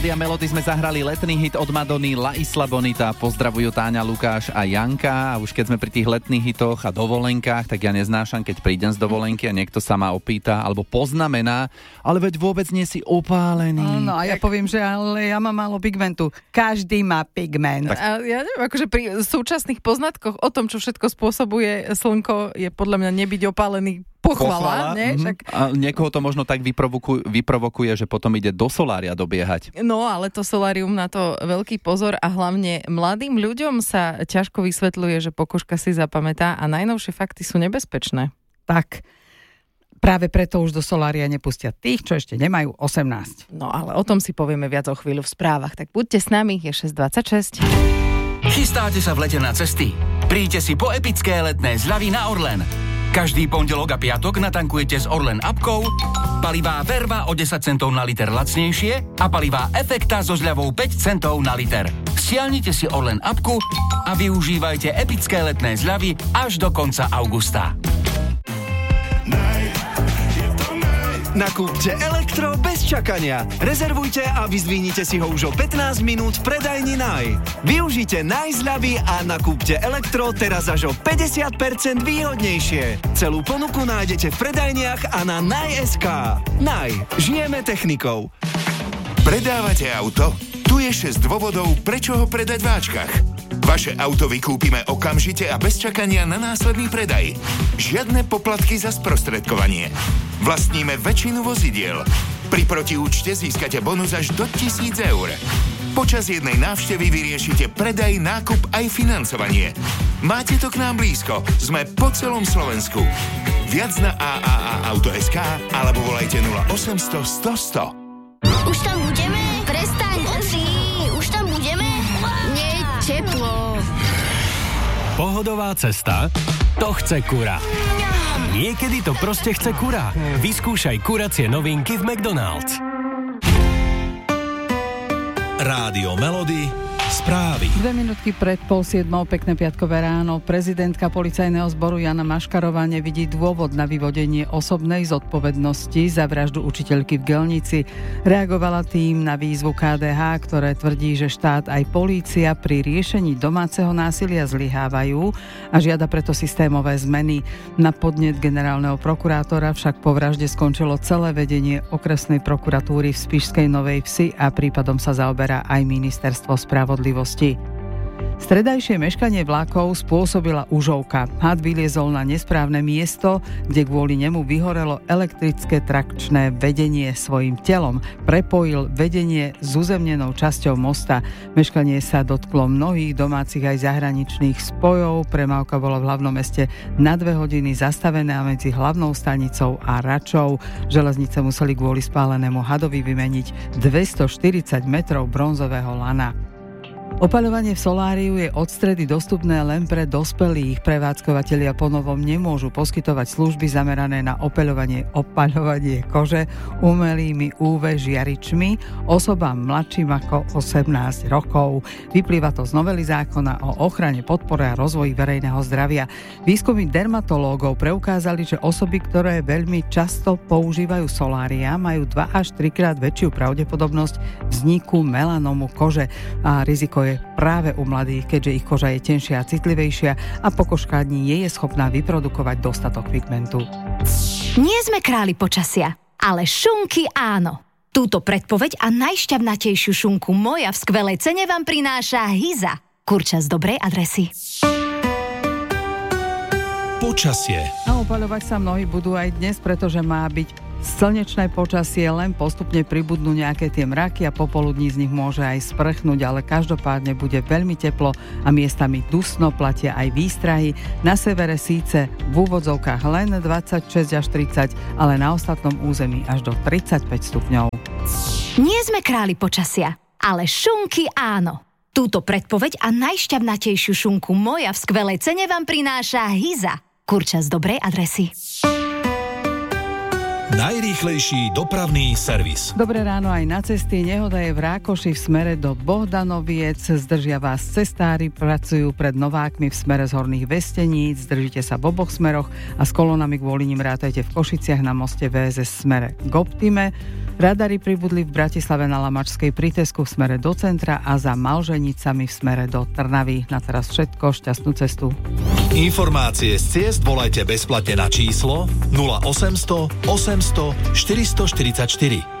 A Melody sme zahrali letný hit od Madony La Isla Bonita. Pozdravujú Táňa, Lukáš a Janka. A už keď sme pri tých letných hitoch a dovolenkách, tak ja neznášam, keď prídem z dovolenky a niekto sa ma opýta alebo poznamená, ale veď vôbec nie si opálený. No a ja poviem, že ale ja mám málo pigmentu. Každý má pigment. Tak. A ja neviem, akože pri súčasných poznatkoch o tom, čo všetko spôsobuje slnko, je podľa mňa nebyť opálený pochvala, nie? Však... A niekoho to možno tak vyprovokuje, že potom ide do solária dobiehať. No, ale to solárium na to veľký pozor a hlavne mladým ľuďom sa ťažko vysvetľuje, že pokožka si zapamätá a najnovšie fakty sú nebezpečné. Tak, práve preto už do solária nepustia tých, čo ešte nemajú 18. No, ale o tom si povieme viac o chvíľu v správach. Tak buďte s nami, je 6:26. Chystáte sa v lete na cesty? Príďte si po epické letné zľavy na Orlen. Každý pondelok a piatok natankujete s Orlen appkou, palivá Verva o 10 centov na liter lacnejšie a palivá Efekta so zľavou 5 centov na liter. Stiahnite si Orlen appku a využívajte epické letné zľavy až do konca augusta. Nakúpte elektro bez čakania. Rezervujte a vyzdvihnite si ho už o 15 minút v predajni Naj. Využite Naj zľavy a nakúpte elektro teraz až o 50% výhodnejšie. Celú ponuku nájdete v predajniach a na Naj.sk. Naj. Žijeme technikou. Predávate auto? Tu je 6 dôvodov, prečo ho predať v Ačkach. Vaše auto vykúpime okamžite a bez čakania na následný predaj. Žiadne poplatky za sprostredkovanie. Vlastníme väčšinu vozidiel. Pri protiúčte získate bonus až do 1,000 eur. Počas jednej návštevy vyriešite predaj, nákup aj financovanie. Máte to k nám blízko. Sme po celom Slovensku. Viac na AAA-auto.sk alebo volajte 0800 100 100. Už tam budeme? Prestaň, Oci, už tam budeme? Nie, teplo. Pohodová cesta? To chce kura. Niekedy to proste chce kura. Vyskúšaj kuracie novinky v McDonald's. Rádio Melody. Správy. 2 minútky pred 6:30, pekné piatkové ráno. Prezidentka policajného zboru Jana Maškarová nevidí dôvod na vyvodenie osobnej zodpovednosti za vraždu učiteľky v Gelnici. Reagovala tým na výzvu KDH, ktoré tvrdí, že štát aj polícia pri riešení domáceho násilia zlyhávajú a žiada preto systémové zmeny. Na podnet generálneho prokurátora však po vražde skončilo celé vedenie okresnej prokuratúry v Spišskej Novej Vsi a prípadom sa zaoberá aj ministerstvo spravodlivosti. Stredajšie meškanie vlakov spôsobila užovka. Had vyliezol na nesprávne miesto, kde kvôli nemu vyhorelo elektrické trakčné vedenie svojim telom. Prepojil vedenie s uzemnenou časťou mosta. Meškanie sa dotklo mnohých domácich aj zahraničných spojov. Premávka bola v hlavnom meste na 2 hodiny zastavená medzi hlavnou stanicou a Račou. Železnice museli kvôli spálenému hadovi vymeniť 240 metrov bronzového lana. Opaľovanie v soláriu je od stredy dostupné len pre dospelých. Prevádzkovatelia ponovom nemôžu poskytovať služby zamerané na opaľovanie kože umelými UV žiaričmi osobám mladším ako 18 rokov. Vyplýva to z novely zákona o ochrane, podpore a rozvoji verejného zdravia. Výskumy dermatológov preukázali, že osoby, ktoré veľmi často používajú solária, majú 2 až 3 krát väčšiu pravdepodobnosť vzniku melanómu kože a riziko je práve u mladých, keďže ich koža je tenšia a citlivejšia a pokožka nie je schopná vyprodukovať dostatok pigmentu. Nie sme králi počasia, ale šunky áno. Túto predpoveď a najšťavnatejšiu šunku moja v skvelej cene vám prináša Hyza. Kurča z dobrej adresy. Počasie. A opaľovať sa mnohí budú aj dnes, pretože má byť slnečné počasie, len postupne pribudnú nejaké tie mraky a popoludní z nich môže aj sprchnúť, ale každopádne bude veľmi teplo a miestami dusno, platia aj výstrahy. Na severe síce v úvodzovkách len 26 až 30, ale na ostatnom území až do 35 stupňov. Nie sme králi počasia, ale šunky áno. Túto predpoveď a najšťavnatejšiu šunku moja v skvelej cene vám prináša Hyza. Kurča z dobrej adresy. Najrýchlejší dopravný servis. Dobré ráno aj na cesty. Nehoda je v Rákoši v smere do Bohdanoviec. Zdržia vás cestári, pracujú pred Novákmi v smere z Horných Vesteníc. Zdržite sa v oboch smeroch a s kolónami kvôli nim rátajte v Košiciach na moste VSS v smere k Optime. Radary pribudli v Bratislave na Lamačskej pri Tesku v smere do centra a za Malženicami v smere do Trnavy. Na teraz všetko, šťastnú cestu. Informácie z ciest volajte bezplatne na číslo 0800 800 444.